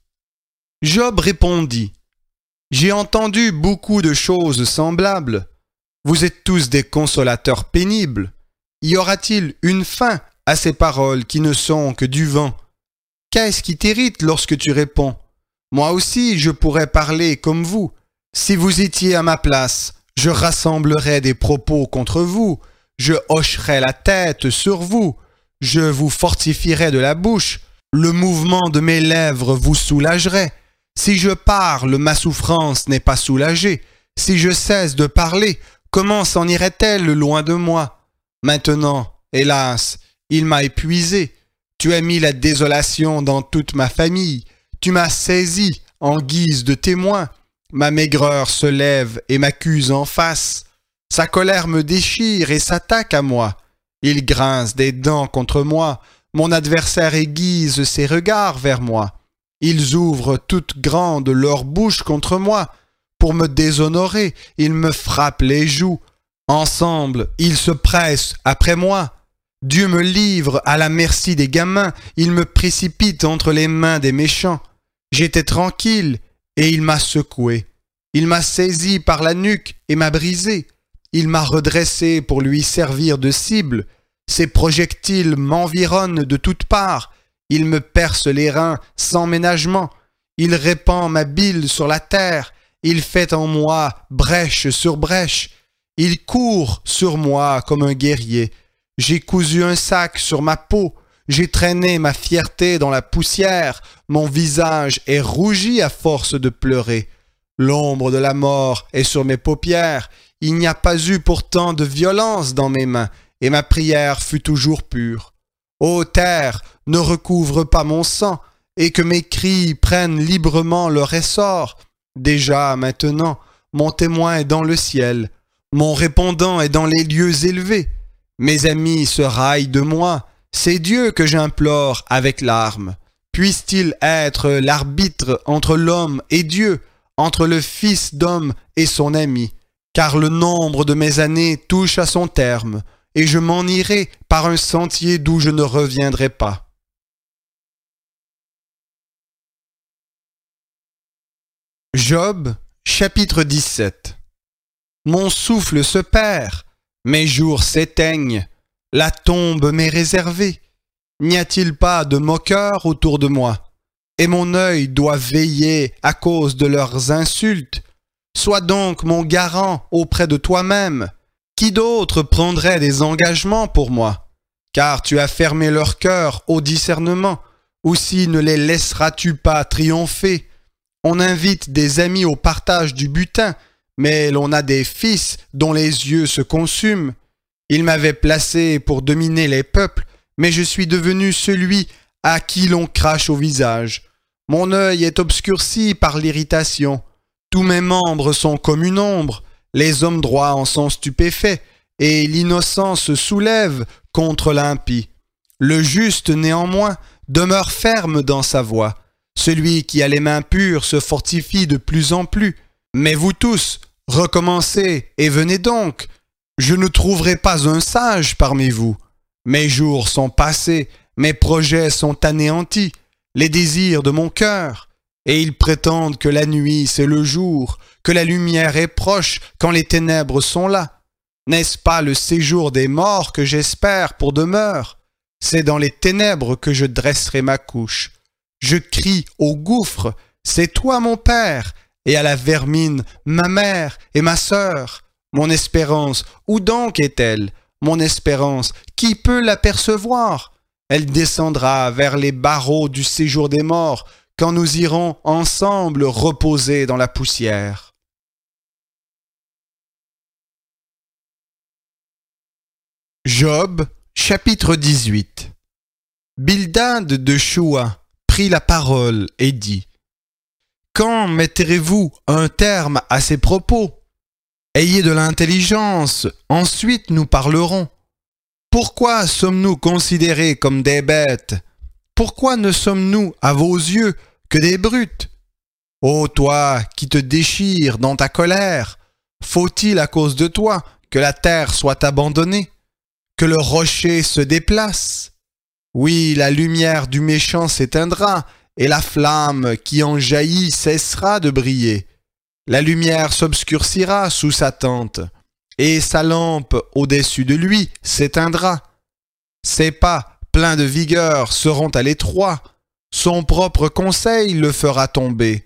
Job répondit: J'ai entendu beaucoup de choses semblables. Vous êtes tous des consolateurs pénibles. Y aura-t-il une fin à ces paroles qui ne sont que du vent? Qu'est-ce qui t'irrite lorsque tu réponds? Moi aussi, je pourrais parler comme vous. Si vous étiez à ma place, je rassemblerais des propos contre vous. Je hocherais la tête sur vous. Je vous fortifierais de la bouche. Le mouvement de mes lèvres vous soulagerait. Si je parle, ma souffrance n'est pas soulagée. Si je cesse de parler, comment s'en irait-elle loin de moi? Maintenant, hélas, il m'a épuisé. Tu as mis la désolation dans toute ma famille. Tu m'as saisi en guise de témoin. Ma maigreur se lève et m'accuse en face. Sa colère me déchire et s'attaque à moi. Il grince des dents contre moi. Mon adversaire aiguise ses regards vers moi. Ils ouvrent toutes grandes leur bouche contre moi. Pour me déshonorer, ils me frappent les joues. Ensemble, ils se pressent après moi. Dieu me livre à la merci des gamins. Il me précipite entre les mains des méchants. J'étais tranquille, et il m'a secoué. Il m'a saisi par la nuque et m'a brisé. Il m'a redressé pour lui servir de cible. Ses projectiles m'environnent de toutes parts. Il me perce les reins sans ménagement. Il répand ma bile sur la terre. Il fait en moi brèche sur brèche. Il court sur moi comme un guerrier. J'ai cousu un sac sur ma peau. J'ai traîné ma fierté dans la poussière. Mon visage est rougi à force de pleurer. L'ombre de la mort est sur mes paupières. Il n'y a pas eu pourtant de violence dans mes mains, et ma prière fut toujours pure. Ô terre, ne recouvre pas mon sang, et que mes cris prennent librement leur essor. Déjà, maintenant, mon témoin est dans le ciel, mon répondant est dans les lieux élevés. Mes amis se raillent de moi, c'est Dieu que j'implore avec larmes. Puisse-t-il être l'arbitre entre l'homme et Dieu, entre le Fils d'homme et son ami, car le nombre de mes années touche à son terme, et je m'en irai par un sentier d'où je ne reviendrai pas. Job, chapitre dix-sept. Mon souffle se perd, mes jours s'éteignent, la tombe m'est réservée. N'y a-t-il pas de moqueurs autour de moi? Et mon œil doit veiller à cause de leurs insultes. Sois donc mon garant auprès de toi-même. Qui d'autre prendrait des engagements pour moi? Car tu as fermé leur cœur au discernement. Aussi ne les laisseras-tu pas triompher? On invite des amis au partage du butin, mais l'on a des fils dont les yeux se consument. Ils m'avaient placé pour dominer les peuples, mais je suis devenu celui à qui l'on crache au visage. Mon œil est obscurci par l'irritation. Tous mes membres sont comme une ombre. Les hommes droits en sont stupéfaits, et l'innocent se soulève contre l'impie. Le juste, néanmoins, demeure ferme dans sa voie. Celui qui a les mains pures se fortifie de plus en plus. Mais vous tous, recommencez et venez donc. Je ne trouverai pas un sage parmi vous. Mes jours sont passés, mes projets sont anéantis, les désirs de mon cœur. Et ils prétendent que la nuit c'est le jour, que la lumière est proche quand les ténèbres sont là. N'est-ce pas le séjour des morts que j'espère pour demeure? C'est dans les ténèbres que je dresserai ma couche. Je crie au gouffre, c'est toi mon père, et à la vermine, ma mère et ma sœur. Mon espérance, où donc est-elle? Mon espérance, qui peut l'apercevoir? Elle descendra vers les barreaux du séjour des morts, quand nous irons ensemble reposer dans la poussière. Job, chapitre dix-huit. Bildad de Choua prit la parole et dit : « Quand mettrez-vous un terme à ces propos ? Ayez de l'intelligence, ensuite nous parlerons. Pourquoi sommes-nous considérés comme des bêtes ? Pourquoi ne sommes-nous à vos yeux que des brutes ? Ô toi qui te déchires dans ta colère, faut-il à cause de toi que la terre soit abandonnée, que le rocher se déplace ? Oui, la lumière du méchant s'éteindra, et la flamme qui en jaillit cessera de briller. La lumière s'obscurcira sous sa tente, et sa lampe au-dessus de lui s'éteindra. Ses pas, pleins de vigueur, seront à l'étroit. Son propre conseil le fera tomber.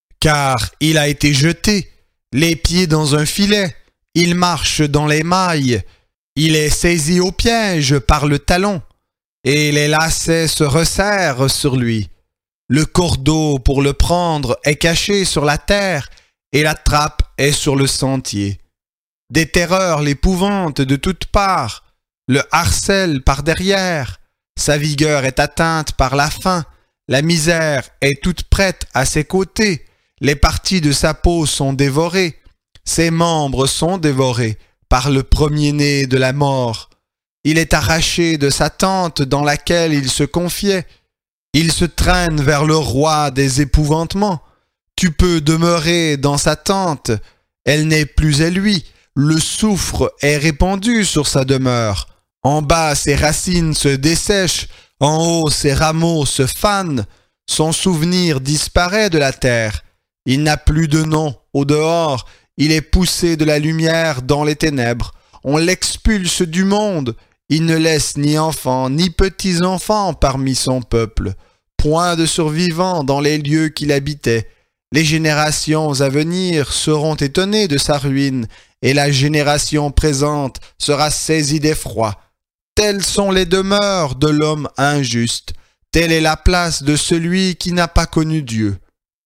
Car il a été jeté, les pieds dans un filet, il marche dans les mailles, il est saisi au piège par le talon, et les lacets se resserrent sur lui. Le cordeau pour le prendre est caché sur la terre, et la trappe est sur le sentier. Des terreurs l'épouvantent de toutes parts, le harcèlent par derrière. Sa vigueur est atteinte par la faim, la misère est toute prête à ses côtés, les parties de sa peau sont dévorées, ses membres sont dévorés par le premier-né de la mort. Il est arraché de sa tente dans laquelle il se confiait. Il se traîne vers le roi des épouvantements. Tu peux demeurer dans sa tente, elle n'est plus à lui, le soufre est répandu sur sa demeure. En bas, ses racines se dessèchent, en haut, ses rameaux se fanent, son souvenir disparaît de la terre. Il n'a plus de nom au dehors, il est poussé de la lumière dans les ténèbres. On l'expulse du monde, il ne laisse ni enfants ni petits-enfants parmi son peuple. Point de survivants dans les lieux qu'il habitait. Les générations à venir seront étonnées de sa ruine, et la génération présente sera saisie d'effroi. Telles sont les demeures de l'homme injuste, telle est la place de celui qui n'a pas connu Dieu.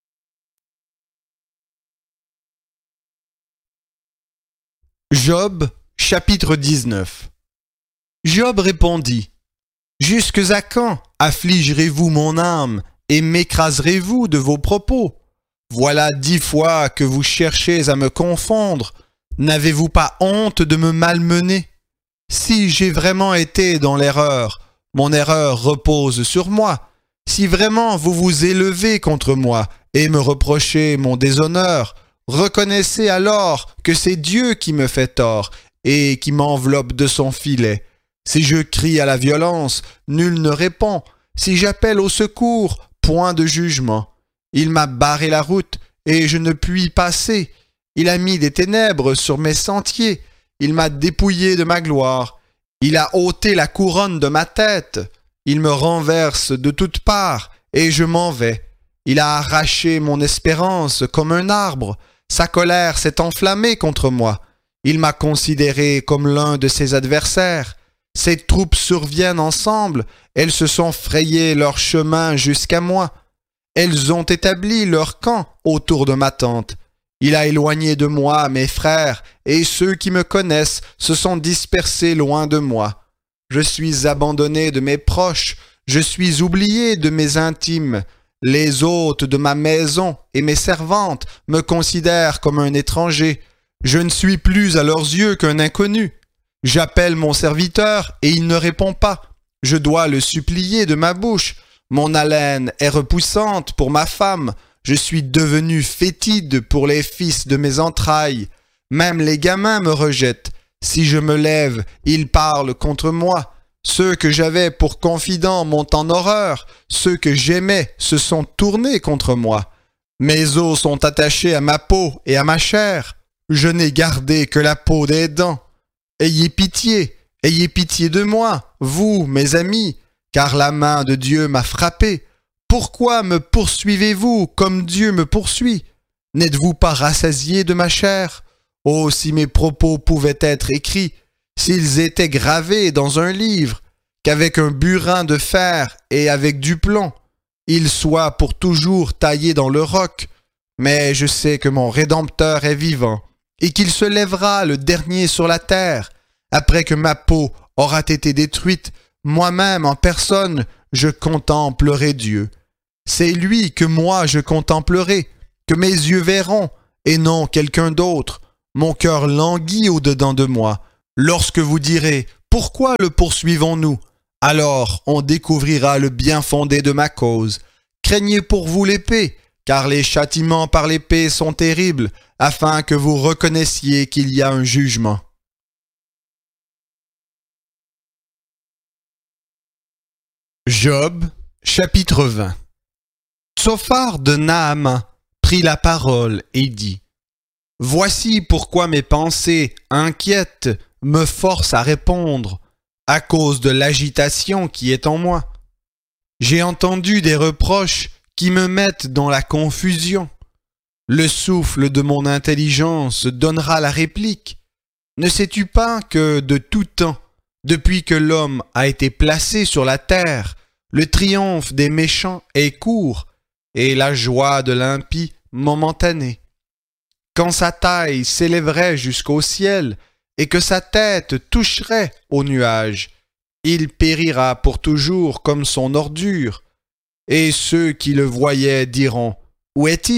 Job, chapitre dix-neuf. Job répondit : « Jusques à quand affligerez-vous mon âme et m'écraserez-vous de vos propos ? Voilà dix fois que vous cherchez à me confondre. N'avez-vous pas honte de me malmener ? Si j'ai vraiment été dans l'erreur, mon erreur repose sur moi. Si vraiment vous vous élevez contre moi et me reprochez mon déshonneur, reconnaissez alors que c'est Dieu qui me fait tort et qui m'enveloppe de son filet. Si je crie à la violence, nul ne répond. Si j'appelle au secours, point de jugement. Il m'a barré la route et je ne puis passer. Il a mis des ténèbres sur mes sentiers. Il m'a dépouillé de ma gloire. Il a ôté la couronne de ma tête. Il me renverse de toutes parts et je m'en vais. Il a arraché mon espérance comme un arbre. Sa colère s'est enflammée contre moi. Il m'a considéré comme l'un de ses adversaires. Ses troupes surviennent ensemble. Elles se sont frayées leur chemin jusqu'à moi. Elles ont établi leur camp autour de ma tente. Il a éloigné de moi mes frères, et ceux qui me connaissent se sont dispersés loin de moi. Je suis abandonné de mes proches, je suis oublié de mes intimes. Les hôtes de ma maison et mes servantes me considèrent comme un étranger. Je ne suis plus à leurs yeux qu'un inconnu. J'appelle mon serviteur et il ne répond pas. Je dois le supplier de ma bouche. Mon haleine est repoussante pour ma femme. Je suis devenu fétide pour les fils de mes entrailles. Même les gamins me rejettent. Si je me lève, ils parlent contre moi. Ceux que j'avais pour confidents m'ont en horreur. Ceux que j'aimais se sont tournés contre moi. Mes os sont attachés à ma peau et à ma chair. Je n'ai gardé que la peau des dents. Ayez pitié, ayez pitié de moi, vous, mes amis, car la main de Dieu m'a frappé. Pourquoi me poursuivez-vous comme Dieu me poursuit ? N'êtes-vous pas rassasiés de ma chair ? Oh, si mes propos pouvaient être écrits, s'ils étaient gravés dans un livre, qu'avec un burin de fer et avec du plomb, ils soient pour toujours taillés dans le roc. Mais je sais que mon Rédempteur est vivant, et qu'il se lèvera le dernier sur la terre. Après que ma peau aura été détruite, moi-même en personne, je contemplerai Dieu. C'est lui que moi je contemplerai, que mes yeux verront, et non quelqu'un d'autre. Mon cœur languit au-dedans de moi. Lorsque vous direz « Pourquoi le poursuivons-nous » alors on découvrira le bien fondé de ma cause. Craignez pour vous l'épée, car les châtiments par l'épée sont terribles, afin que vous reconnaissiez qu'il y a un jugement. Job, chapitre vingt. Tsophar de Naama prit la parole et dit « Voici pourquoi mes pensées inquiètes me forcent à répondre, à cause de l'agitation qui est en moi. J'ai entendu des reproches qui me mettent dans la confusion. Le souffle de mon intelligence donnera la réplique. Ne sais-tu pas que de tout temps, depuis que l'homme a été placé sur la terre, le triomphe des méchants est court et la joie de l'impie momentanée. Quand sa taille s'élèverait jusqu'au ciel et que sa tête toucherait aux nuages, il périra pour toujours comme son ordure, et ceux qui le voyaient diront « Où est-il »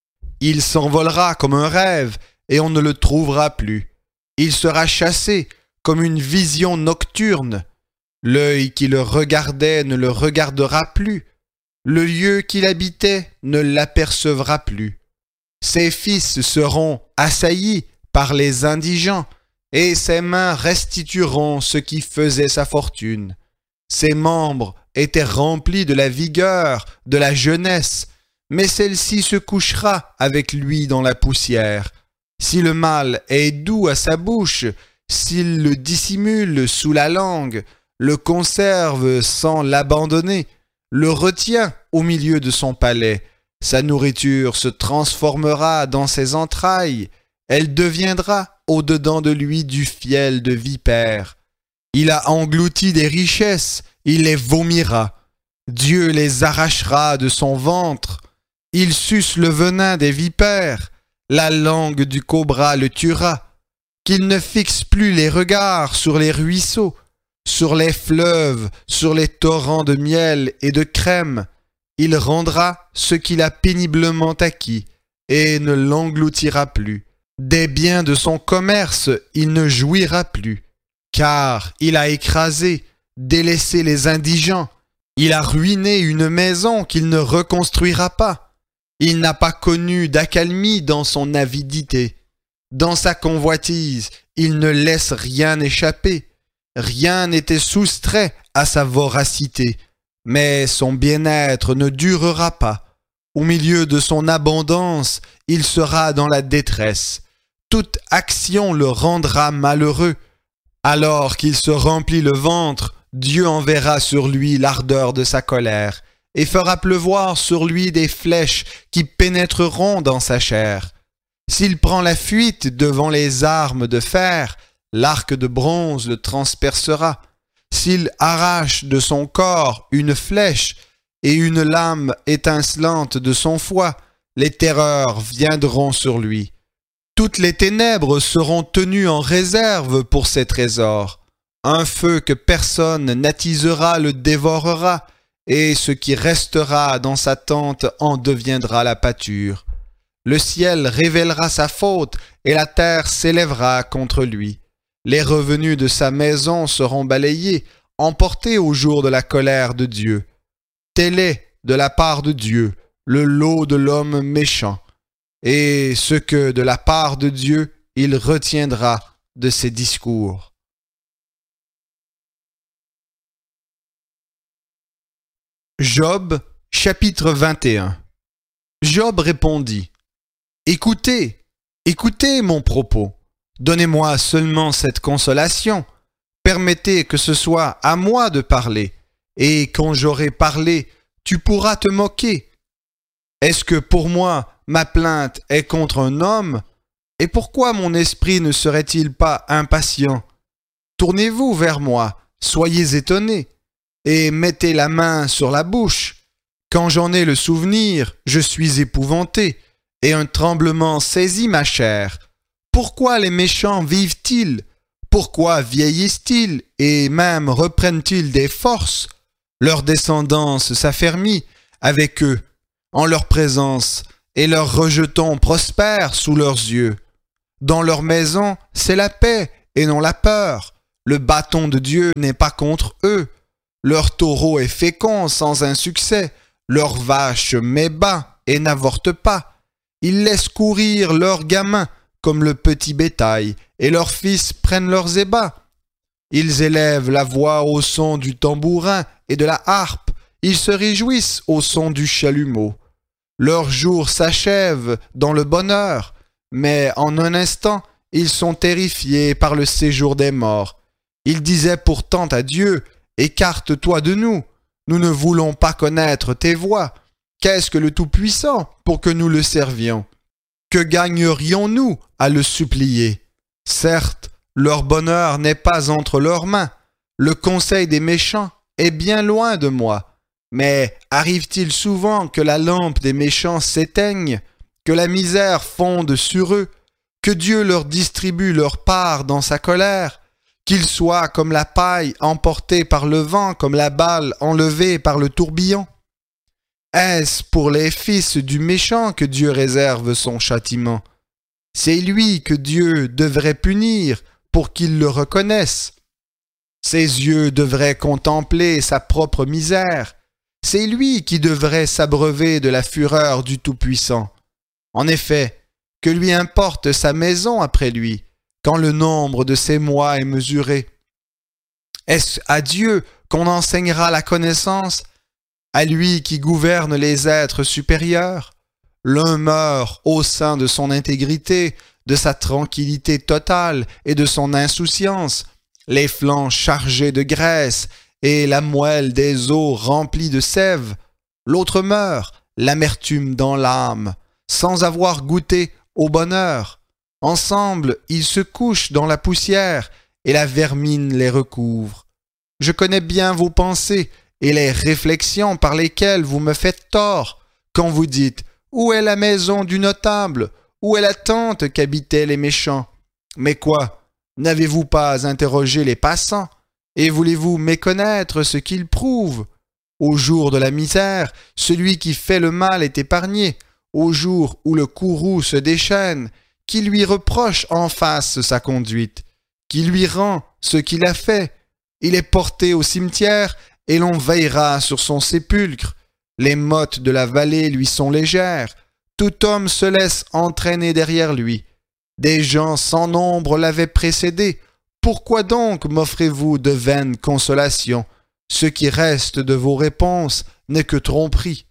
Il s'envolera comme un rêve et on ne le trouvera plus. Il sera chassé comme une vision nocturne. L'œil qui le regardait ne le regardera plus. Le lieu qu'il habitait ne l'apercevra plus. Ses fils seront assaillis par les indigents, et ses mains restitueront ce qui faisait sa fortune. Ses membres étaient remplis de la vigueur, de la jeunesse, mais celle-ci se couchera avec lui dans la poussière. Si le mal est doux à sa bouche, s'il le dissimule sous la langue, le conserve sans l'abandonner, le retient au milieu de son palais, sa nourriture se transformera dans ses entrailles, elle deviendra au-dedans de lui du fiel de vipère. Il a englouti des richesses, il les vomira. Dieu les arrachera de son ventre. Il suce le venin des vipères. La langue du cobra le tuera. Qu'il ne fixe plus les regards sur les ruisseaux, sur les fleuves, sur les torrents de miel et de crème. Il rendra ce qu'il a péniblement acquis et ne l'engloutira plus. Des biens de son commerce, il ne jouira plus, car il a écrasé, délaissé les indigents. Il a ruiné une maison qu'il ne reconstruira pas. Il n'a pas connu d'accalmie dans son avidité. Dans sa convoitise, il ne laisse rien échapper. Rien n'était soustrait à sa voracité, mais son bien-être ne durera pas. Au milieu de son abondance, il sera dans la détresse. Toute action le rendra malheureux. Alors qu'il se remplit le ventre, Dieu enverra sur lui l'ardeur de sa colère et fera pleuvoir sur lui des flèches qui pénétreront dans sa chair. S'il prend la fuite devant les armes de fer, l'arc de bronze le transpercera. S'il arrache de son corps une flèche et une lame étincelante de son foie, les terreurs viendront sur lui. Toutes les ténèbres seront tenues en réserve pour ses trésors. Un feu que personne n'attisera le dévorera, et ce qui restera dans sa tente en deviendra la pâture. Le ciel révélera sa faute, et la terre s'élèvera contre lui. Les revenus de sa maison seront balayés, emportés au jour de la colère de Dieu. Tel est, de la part de Dieu, le lot de l'homme méchant, et ce que, de la part de Dieu, il retiendra de ses discours. Job, chapitre vingt et un. Job répondit, « Écoutez, écoutez mon propos. Donnez-moi seulement cette consolation. Permettez que ce soit à moi de parler, et quand j'aurai parlé, tu pourras te moquer. Est-ce que pour moi, ma plainte est contre un homme? Et pourquoi mon esprit ne serait-il pas impatient? Tournez-vous vers moi, soyez étonnés, et mettez la main sur la bouche. Quand j'en ai le souvenir, je suis épouvanté, et un tremblement saisit ma chair. Pourquoi les méchants vivent-ils? Pourquoi vieillissent-ils et même reprennent-ils des forces? Leur descendance s'affermit avec eux en leur présence, et leurs rejetons prospèrent sous leurs yeux. Dans leur maison, c'est la paix et non la peur. Le bâton de Dieu n'est pas contre eux. Leur taureau est fécond sans un succès. Leur vache met bas et n'avorte pas. Ils laissent courir leurs gamins comme le petit bétail, et leurs fils prennent leurs ébats. Ils élèvent la voix au son du tambourin et de la harpe. Ils se réjouissent au son du chalumeau. Leurs jours s'achèvent dans le bonheur, mais en un instant, ils sont terrifiés par le séjour des morts. Ils disaient pourtant à Dieu, « Écarte-toi de nous, nous ne voulons pas connaître tes voies. Qu'est-ce que le Tout-Puissant pour que nous le servions? Que gagnerions-nous à le supplier? Certes, leur bonheur n'est pas entre leurs mains. Le conseil des méchants est bien loin de moi. Mais arrive-t-il souvent que la lampe des méchants s'éteigne, que la misère fonde sur eux, que Dieu leur distribue leur part dans sa colère, qu'ils soient comme la paille emportée par le vent, comme la balle enlevée par le tourbillon? Est-ce pour les fils du méchant que Dieu réserve son châtiment? C'est lui que Dieu devrait punir pour qu'il le reconnaisse. Ses yeux devraient contempler sa propre misère. C'est lui qui devrait s'abreuver de la fureur du Tout-Puissant. En effet, que lui importe sa maison après lui, quand le nombre de ses mois est mesuré? Est-ce à Dieu qu'on enseignera la connaissance, à lui qui gouverne les êtres supérieurs? L'un meurt au sein de son intégrité, de sa tranquillité totale et de son insouciance, les flancs chargés de graisse et la moelle des os remplie de sève. L'autre meurt, l'amertume dans l'âme, sans avoir goûté au bonheur. Ensemble, ils se couchent dans la poussière et la vermine les recouvre. Je connais bien vos pensées et les réflexions par lesquelles vous me faites tort quand vous dites « Où est la maison du notable? Où est la tente qu'habitaient les méchants? » Mais quoi? N'avez-vous pas interrogé les passants? Et voulez-vous méconnaître ce qu'ils prouvent? Au jour de la misère, celui qui fait le mal est épargné. Au jour où le courroux se déchaîne, qui lui reproche en face sa conduite? Qui lui rend ce qu'il a fait? Il est porté au cimetière et l'on veillera sur son sépulcre. Les mottes de la vallée lui sont légères. Tout homme se laisse entraîner derrière lui. Des gens sans nombre l'avaient précédé. Pourquoi donc m'offrez-vous de vaines consolations? Ce qui reste de vos réponses n'est que tromperie.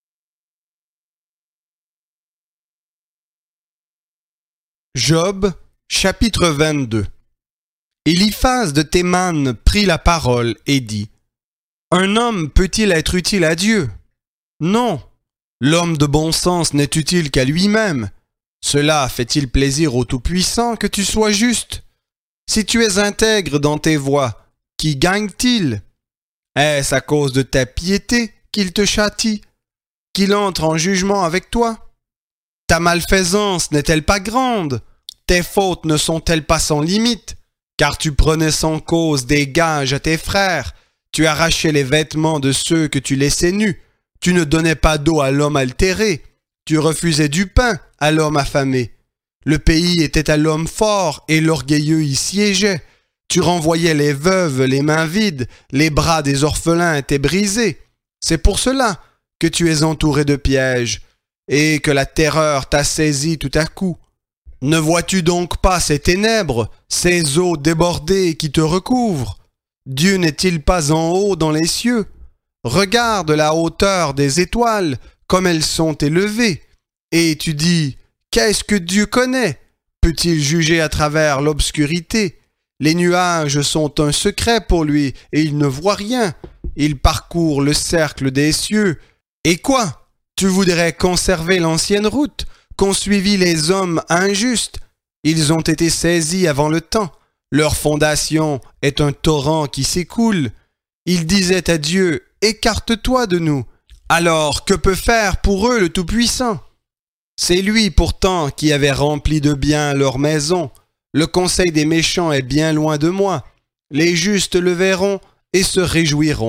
Job, chapitre vingt-deux. Eliphaz de Théman prit la parole et dit: Un homme peut-il être utile à Dieu? Non, l'homme de bon sens n'est utile qu'à lui-même. Cela fait-il plaisir au Tout-Puissant que tu sois juste? Si tu es intègre dans tes voies, qui gagne-t-il? Est-ce à cause de ta piété qu'il te châtie, qu'il entre en jugement avec toi? Ta malfaisance n'est-elle pas grande? Tes fautes ne sont-elles pas sans limite? Car tu prenais sans cause des gages à tes frères, tu arrachais les vêtements de ceux que tu laissais nus, tu ne donnais pas d'eau à l'homme altéré, tu refusais du pain à l'homme affamé. Le pays était à l'homme fort et l'orgueilleux y siégeait. Tu renvoyais les veuves les mains vides, les bras des orphelins étaient brisés. C'est pour cela que tu es entouré de pièges et que la terreur t'a saisi tout à coup. Ne vois-tu donc pas ces ténèbres, ces eaux débordées qui te recouvrent? Dieu n'est-il pas en haut dans les cieux? Regarde la hauteur des étoiles, comme elles sont élevées. Et tu dis, qu'est-ce que Dieu connaît? Peut-il juger à travers l'obscurité? Les nuages sont un secret pour lui, et il ne voit rien. Il parcourt le cercle des cieux. Et quoi? Tu voudrais conserver l'ancienne route qu'ont suivi les hommes injustes? Ils ont été saisis avant le temps. Leur fondation est un torrent qui s'écoule. Ils disaient à Dieu, écarte-toi de nous. Alors que peut faire pour eux le Tout-Puissant? C'est lui pourtant qui avait rempli de bien leur maison. Le conseil des méchants est bien loin de moi. Les justes le verront et se réjouiront.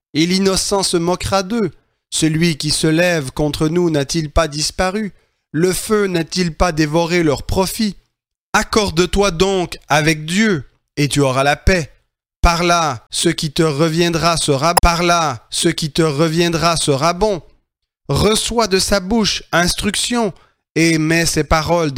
et l'innocent se moquera d'eux. Celui qui se lève contre nous n'a-t-il pas disparu? Le feu n'a-t-il pas dévoré leur profit? Accorde-toi donc avec Dieu, et tu auras la paix. Par là, ce qui te reviendra sera par là, ce qui te reviendra sera bon. Reçois de sa bouche instruction, et mets ses paroles dans